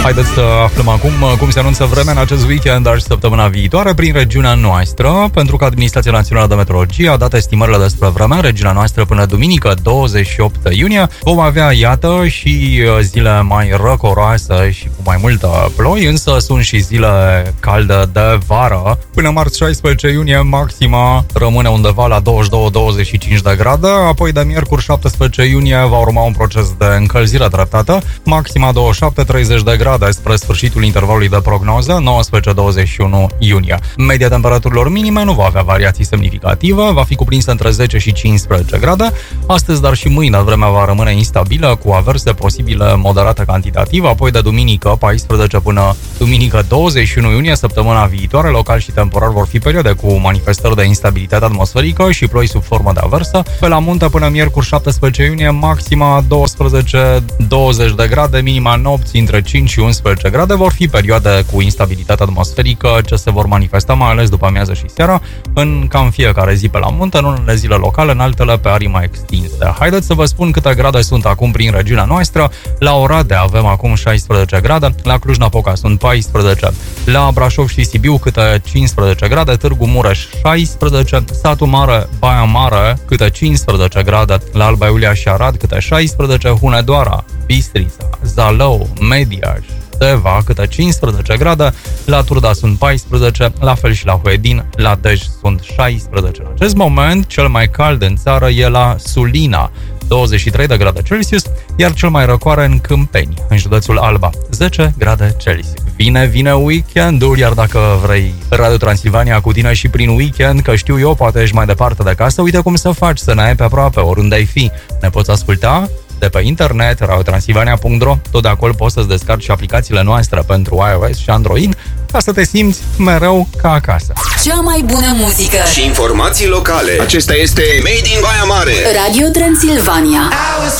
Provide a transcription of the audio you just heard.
Haideți să aflăm acum cum se anunță vremea în acest weekend, dar și săptămâna viitoare prin regiunea noastră, pentru că Administrația Națională de Meteorologie a dat estimările despre vreme în regiunea noastră până duminică 28 iunie. Vom avea, iată, și zile mai răcoroase și cu mai multă ploi, însă sunt și zile calde de vară. Până marți 16 iunie maxima rămâne undeva la 22-25 de grade, apoi de miercuri 17 iunie va urma un proces de încălzire treptată, maxima 27-30 de grade spre sfârșitul intervalului de prognoză, 19-21 iunie. Media temperaturilor minime nu va avea variații semnificative, va fi cuprinsă între 10 și 15 grade. Astăzi, dar și mâine, vremea va rămâne instabilă, cu averse posibile moderate cantitativ, apoi de duminică 14 până duminică 21 iunie, săptămâna viitoare, local și temporar vor fi perioade cu manifestări de instabilitate atmosferică și ploi sub formă de aversă. Pe la munte până miercuri 17 iunie, maxima 12-20 de grade, minima nopții între 5 și 11 grade, vor fi perioade cu instabilitate atmosferică ce se vor manifesta mai ales după amiază și seara, în cam fiecare zi pe la munte, în unele zile locale, în altele pe arii mai extinse. Haideți să vă spun câte grade sunt acum prin regiunea noastră. La Oradea avem acum 16 grade, la Cluj-Napoca sunt 14, la Brașov și Sibiu câte 15 grade, Târgu Mureș 16, Satu Mare, Baia Mare câte 15 grade, la Alba Iulia și Arad câte 16, Hunedoara, Bistrița, Zalău, Mediaș, Teva câte 15 grade, la Turda sunt 14, la fel și la Huedin, la Dej sunt 16. În acest moment, cel mai cald în țară e la Sulina, 23 de grade Celsius, iar cel mai răcoare în Câmpeni, în județul Alba, 10 grade Celsius. Vine weekendul, iar dacă vrei Radio Transilvania cu tine și prin weekend, că știu eu, poate ești mai departe de casă, uite cum să faci, să ne ai pe aproape, oriunde ai fi. Ne poți asculta de pe internet, radiotransilvania.ro, tot de acolo poți să-ți descarci și aplicațiile noastre pentru iOS și Android, ca să te simți mereu ca acasă. Cea mai bună muzică și informații locale. Acesta este Made in Baia Mare. Radio Transilvania.